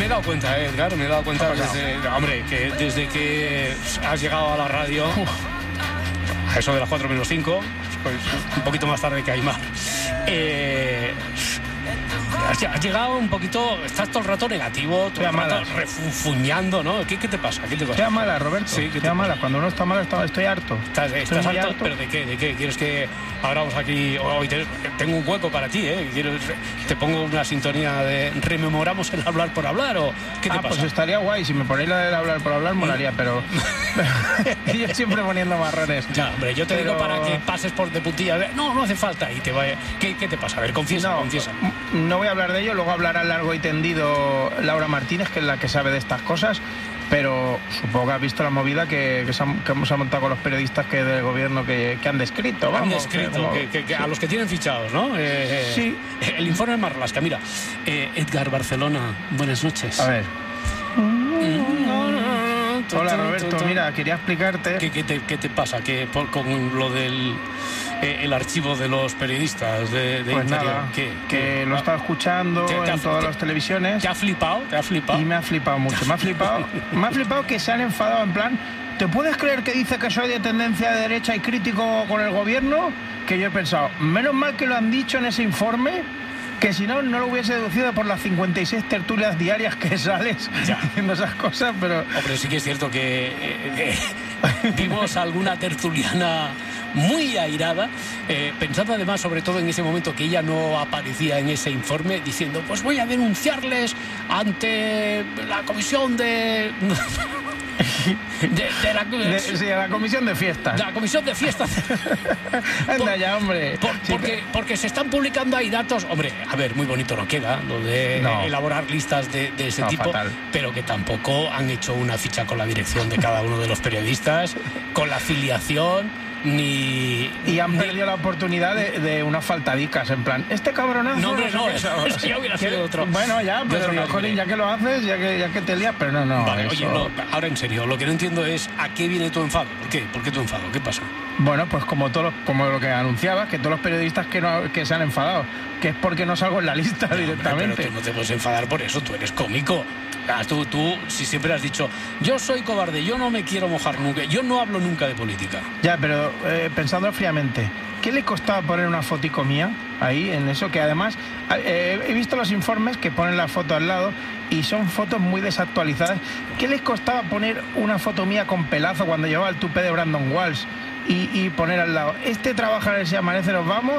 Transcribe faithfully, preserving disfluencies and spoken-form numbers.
me he dado cuenta, eh, Edgar, me he dado cuenta desde, hombre, que desde que has llegado a la radio, a eso de las cuatro menos cinco, pues, un poquito más tarde que Aymar, eh, has, has llegado un poquito, estás todo el rato negativo, todo el rato refunfuñando, ¿no? ¿Qué, ¿Qué te pasa? ¿Qué te pasa? Estoy a mala, Roberto. Sí, ¿qué estoy a mala. Cuando uno está mal, estoy, estoy harto. ¿Estás, estás estoy harto? harto? ¿Pero de qué? ¿De qué? ¿Quieres que abramos aquí? Hoy te, tengo un hueco para ti, ¿eh? ¿Quieres, te pongo una sintonía de rememoramos el hablar por hablar o qué te ah, pasa? Pues estaría guay. Si me ponéis la del hablar por hablar, molaría, pero... pero yo siempre poniendo marrones. Ya, hombre, yo te pero... digo para que pases por de puntillas. De, no, no hace falta y te vaya... ¿Qué, qué te pasa? A ver, confiesa, no, confiesa. No voy a hablar de ello, luego hablará largo y tendido Laura Martínez, que es la que sabe de estas cosas, pero supongo que has visto la movida que, que, se, ha, que hemos montado con los periodistas que del gobierno que, que han descrito. Vamos, han descrito, que, como, que, que, que sí. A los que tienen fichados, ¿no? Eh, sí. Eh, el informe Marlaska, mira. Eh, Edgar Barcelona, buenas noches. A ver. Hola, Roberto, mira, quería explicarte... ¿Qué, qué, te, qué te pasa que por, con lo del... Eh, el archivo de los periodistas de, de pues Interior? Nada, ¿Qué, que qué? lo he estado escuchando ¿Te, te en ha, todas te, las televisiones. ¿Te ha flipado? ¿Te ha flipado? Y me ha flipado mucho. Me ha flipado, me ha flipado que se han enfadado en plan... ¿Te puedes creer que dice que soy de tendencia de derecha y crítico con el gobierno? Que yo he pensado, menos mal que lo han dicho en ese informe, que si no, no lo hubiese deducido por las cincuenta y seis tertulias diarias que sales ya haciendo esas cosas, pero... Hombre, sí que es cierto que eh, eh, vimos alguna tertuliana muy airada, eh, pensando además sobre todo en ese momento que ella no aparecía en ese informe, diciendo, pues voy a denunciarles ante la comisión de... De, de, la, de, sí, de la comisión de fiestas. De la comisión de fiestas. Anda ya, hombre. Por, sí, porque, pero... porque se están publicando ahí datos. Hombre, a ver, muy bonito no queda lo de no. elaborar listas de, de ese no, tipo, fatal. Pero que tampoco han hecho una ficha con la dirección de cada uno de los periodistas, con la afiliación. Ni, y han ni... perdido la oportunidad de, de unas faltadicas, en plan, este cabronazo... No, hombre, no, eso, eso ya hubiera sido otro... Bueno, ya, pero digo, jolín, ya que lo haces, ya que, ya que te lías, pero no, no... Vale, eso... oye, no, ahora en serio, lo que no entiendo es ¿a qué viene tu enfado? ¿Por qué? ¿Por qué tu enfado? ¿Qué pasa? Bueno, pues como todos los, como lo que anunciabas, que todos los periodistas que, no, que se han enfadado, que es porque no salgo en la lista no, directamente. Hombre, pero tú no te puedes enfadar por eso, tú eres cómico. Ah, tú, tú, si siempre has dicho, yo soy cobarde, yo no me quiero mojar nunca, yo no hablo nunca de política. Ya, pero eh, pensándolo fríamente, ¿qué le costaba poner una fotico mía ahí en eso? Que además eh, he visto los informes que ponen la foto al lado y son fotos muy desactualizadas. ¿Qué les costaba poner una foto mía con pelazo cuando llevaba el tupé de Brandon Walsh y, y poner al lado, este trabaja en el Si Amanece Nos Vamos?